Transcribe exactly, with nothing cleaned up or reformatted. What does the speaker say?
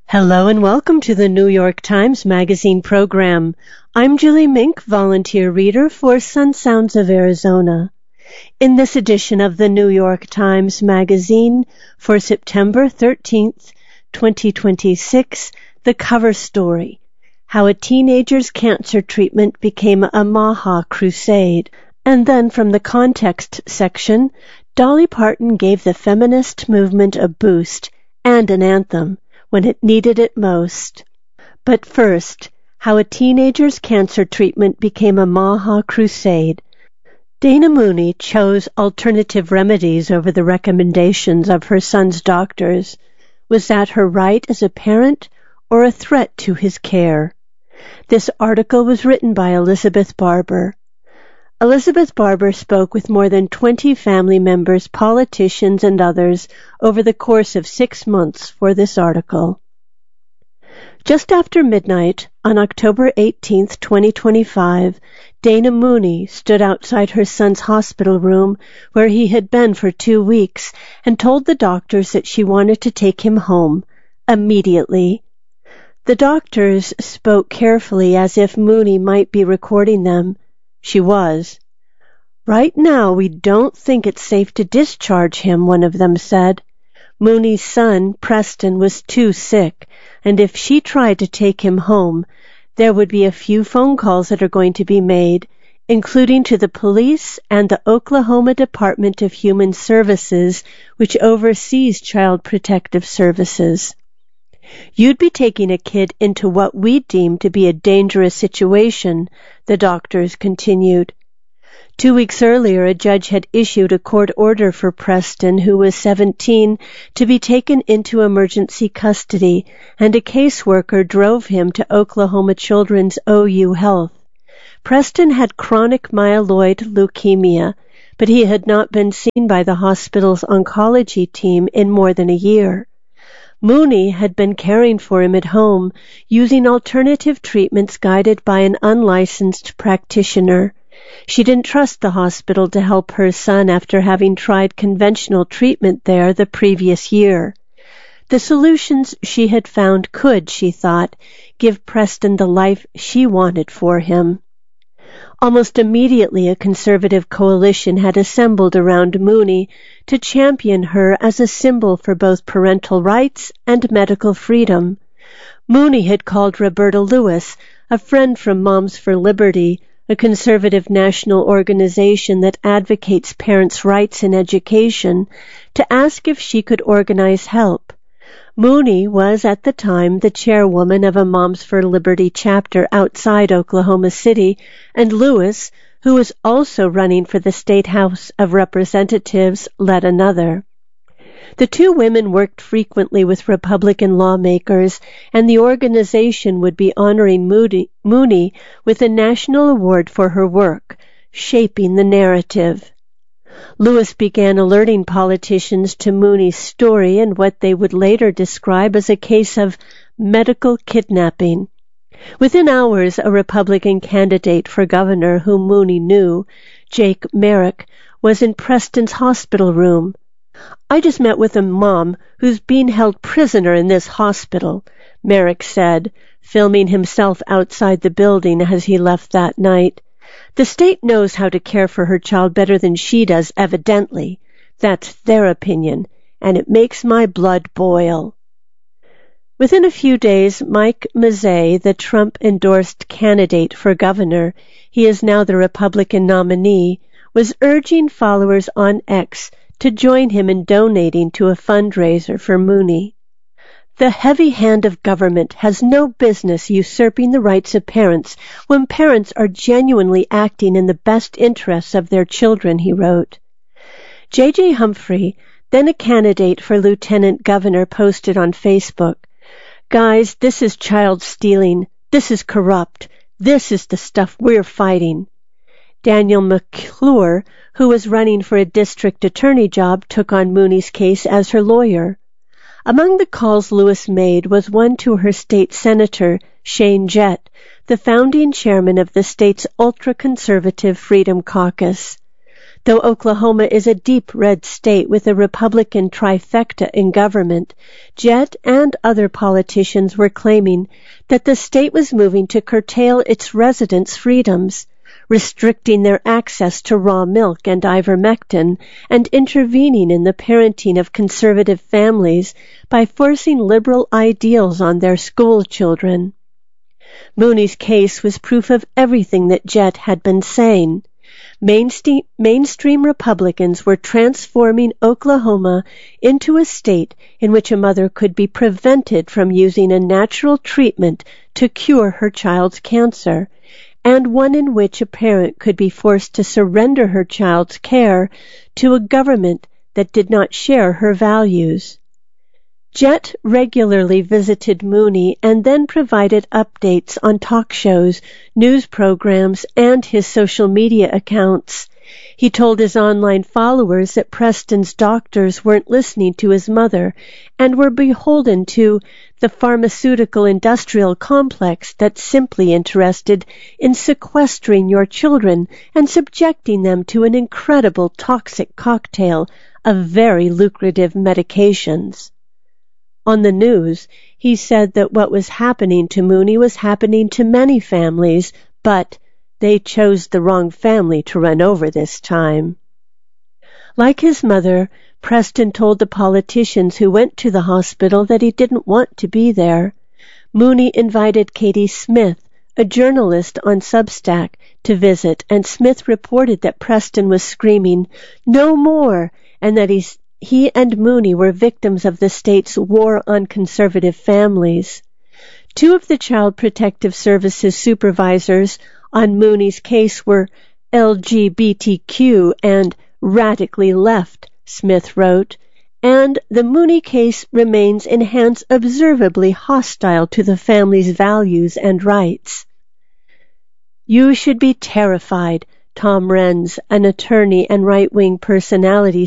Hello and welcome to the New York Times Magazine program. I'm Julie Mink, volunteer reader for Sun Sounds of Arizona. In this edition of the New York Times Magazine for September thirteenth, twenty twenty-six, the cover story, How a Teenager's Cancer Treatment Became a Maha Crusade. And then from the context section, Dolly Parton gave the feminist movement a boost and an anthem when it needed it most. But first, how a teenager's cancer treatment became a Maha Crusade. Dana Mooney chose alternative remedies over the recommendations of her son's doctors. Was that her right as a parent or a threat to his care? This article was written by Elizabeth Barber. Elizabeth Barber spoke with more than twenty family members, politicians, and others over the course of six months for this article. Just after midnight, on October eighteenth, twenty twenty-five, Dana Mooney stood outside her son's hospital room where he had been for two weeks and told the doctors that she wanted to take him home, immediately. The doctors spoke carefully as if Mooney might be recording them. She was. Right now, we don't think it's safe to discharge him, one of them said. Mooney's son, Preston, was too sick, and if she tried to take him home, there would be a few phone calls that are going to be made, including to the police and the Oklahoma Department of Human Services, which oversees Child Protective Services. You'd be taking a kid into what we deem to be a dangerous situation, the doctors continued. Two weeks earlier, a judge had issued a court order for Preston, who was seventeen, to be taken into emergency custody, and a caseworker drove him to Oklahoma Children's O U Health. Preston had chronic myeloid leukemia, but he had not been seen by the hospital's oncology team in more than a year. Mooney had been caring for him at home, using alternative treatments guided by an unlicensed practitioner. She didn't trust the hospital to help her son after having tried conventional treatment there the previous year. The solutions she had found could, she thought, give Preston the life she wanted for him. Almost immediately, a conservative coalition had assembled around Mooney to champion her as a symbol for both parental rights and medical freedom. Mooney had called Roberta Lewis, a friend from Moms for Liberty, a conservative national organization that advocates parents' rights in education, to ask if she could organize help. Mooney was at the time the chairwoman of a Moms for Liberty chapter outside Oklahoma City, and Lewis, who was also running for the State House of Representatives, led another. The two women worked frequently with Republican lawmakers, and the organization would be honoring Moody, Mooney with a national award for her work, shaping the narrative. Lewis began alerting politicians to Mooney's story and what they would later describe as a case of medical kidnapping. Within hours, a Republican candidate for governor whom Mooney knew, Jake Merrick, was in Preston's hospital room. "I just met with a mom who's being held prisoner in this hospital," Merrick said, filming himself outside the building as he left that night. "The state knows how to care for her child better than she does, evidently. That's their opinion, and it makes my blood boil." Within a few days, Mike Mazzei, the Trump-endorsed candidate for governor, he is now the Republican nominee, was urging followers on X to join him in donating to a fundraiser for Mooney. "The heavy hand of government has no business usurping the rights of parents when parents are genuinely acting in the best interests of their children," he wrote. J J Humphrey, then a candidate for lieutenant governor, posted on Facebook, "Guys, this is child stealing. This is corrupt. This is the stuff we're fighting." Daniel McClure, who was running for a district attorney job, took on Mooney's case as her lawyer. Among the calls Lewis made was one to her state senator, Shane Jett, the founding chairman of the state's ultra-conservative Freedom Caucus. Though Oklahoma is a deep red state with a Republican trifecta in government, Jett and other politicians were claiming that the state was moving to curtail its residents' freedoms, restricting their access to raw milk and ivermectin, and intervening in the parenting of conservative families by forcing liberal ideals on their school children. Mooney's case was proof of everything that Jett had been saying. Mainstream, mainstream Republicans were transforming Oklahoma into a state in which a mother could be prevented from using a natural treatment to cure her child's cancer, and one in which a parent could be forced to surrender her child's care to a government that did not share her values. Jett regularly visited Mooney and then provided updates on talk shows, news programs, and his social media accounts. He told his online followers that Preston's doctors weren't listening to his mother and were beholden to the pharmaceutical industrial complex that's simply interested in sequestering your children and subjecting them to an incredible toxic cocktail of very lucrative medications. On the news, he said that what was happening to Mooney was happening to many families, but they chose the wrong family to run over this time. Like his mother, Preston told the politicians who went to the hospital that he didn't want to be there. Mooney invited Katie Smith, a journalist on Substack, to visit, and Smith reported that Preston was screaming, "No more!" and that he's He and Mooney were victims of the state's war on conservative families. Two of the Child Protective Services supervisors on Mooney's case were L G B T Q and radically left, Smith wrote, and the Mooney case remains in hands observably hostile to the family's values and rights. You should be terrified, Tom Renz, an attorney and right-wing personality,